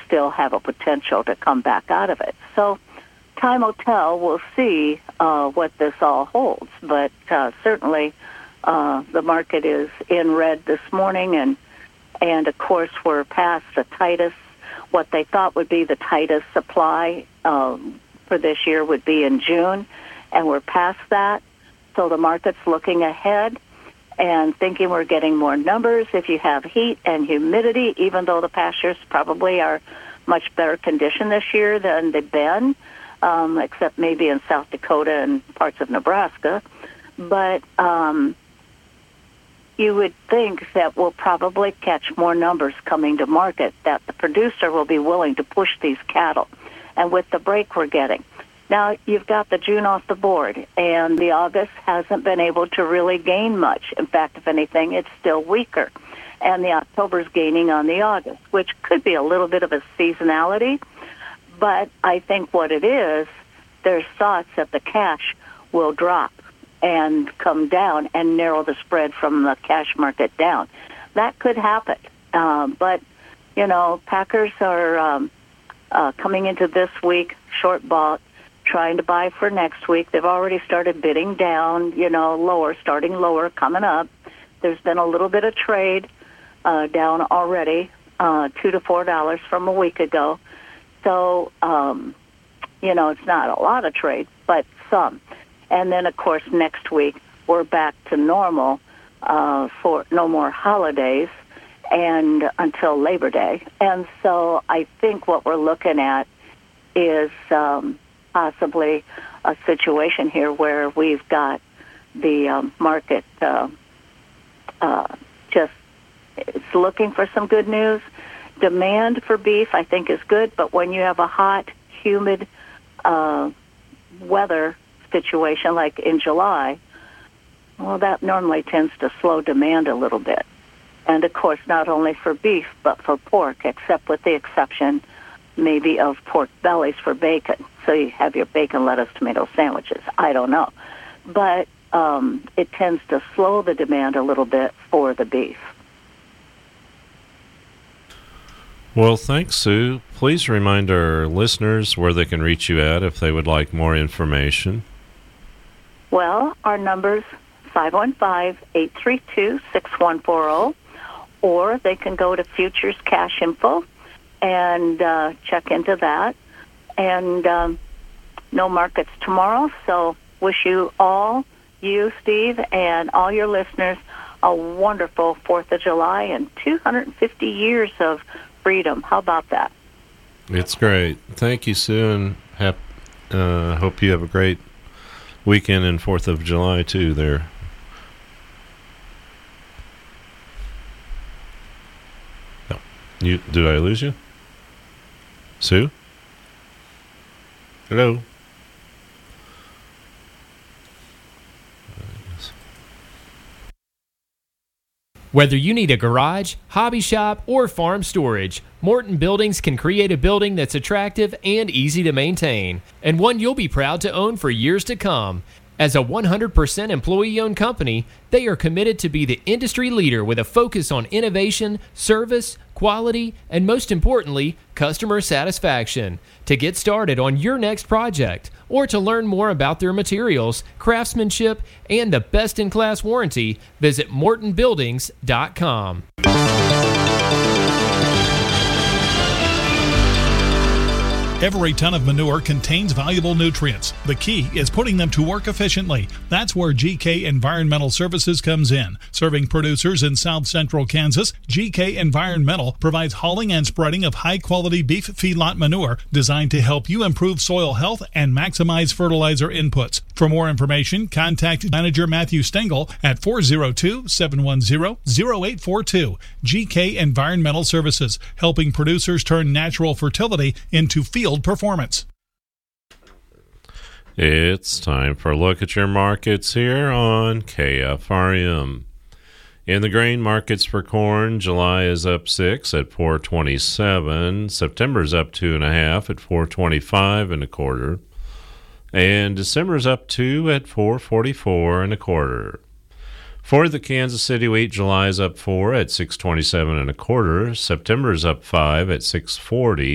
still have a potential to come back out of it. So time will tell. We'll see what this all holds. But certainly the market is in red this morning, and of course we're past the tightest, what they thought would be the tightest supply for this year would be in June, and we're past that. So the market's looking ahead and thinking we're getting more numbers. If you have heat and humidity, even though the pastures probably are much better condition this year than they've been, except maybe in South Dakota and parts of Nebraska. But you would think that we'll probably catch more numbers coming to market, that the producer will be willing to push these cattle. And with the break we're getting. Now, you've got the June off the board, and the August hasn't been able to really gain much. In fact, if anything, it's still weaker. And the October's gaining on the August, which could be a little bit of a seasonality. But I think what it is, there's thoughts that the cash will drop and come down and narrow the spread from the cash market down. That could happen. But, you know, packers are coming into this week, short bought, trying to buy for next week. They've already started bidding down, you know, lower, starting lower, coming up. There's been a little bit of trade down already, $2 to $4 from a week ago. So, you know, it's not a lot of trade, but some. And then, of course, next week we're back to normal for no more holidays and until Labor Day. And so I think what we're looking at is possibly a situation here where we've got the market just it's looking for some good news. Demand for beef, I think, is good, but when you have a hot, humid weather situation like in July, well, that normally tends to slow demand a little bit. And, of course, not only for beef, but for pork, except with the exception maybe of pork bellies for bacon. So you have your bacon, lettuce, tomato sandwiches. I don't know. But it tends to slow the demand a little bit for the beef. Well, thanks, Sue. Please remind our listeners where they can reach you at if they would like more information. Well, our number's 515-832-6140, or they can go to Futures Cash Info and check into that. And no markets tomorrow, so wish you all, you, Steve, and all your listeners, a wonderful 4th of July and 250 years of freedom. How about that? It's great. Thank you, Sue, and hope you have a great weekend and 4th of July, too, there. No. Did I lose you? Sue? Hello? Whether you need a garage, hobby shop, or farm storage, Morton Buildings can create a building that's attractive and easy to maintain, and one you'll be proud to own for years to come. As a 100% employee-owned company, they are committed to be the industry leader with a focus on innovation, service, quality, and most importantly, customer satisfaction. To get started on your next project, or to learn more about their materials, craftsmanship, and the best-in-class warranty, visit MortonBuildings.com. Every ton of manure contains valuable nutrients. The key is putting them to work efficiently. That's where GK Environmental Services comes in. Serving producers in South Central Kansas, GK Environmental provides hauling and spreading of high-quality beef feedlot manure designed to help you improve soil health and maximize fertilizer inputs. For more information, contact Manager Matthew Stengel at 402-710-0842. GK Environmental Services, helping producers turn natural fertility into field performance. It's time for a look at your markets here on KFRM. In the grain markets for corn, July is up 6 at $4.27. September's up 2.5 at $4.25 1/4. And December's up 2 at $4.44 1/4. For the Kansas City wheat, July's up 4 at $6.27 1/4. September's up 5 at $6.40.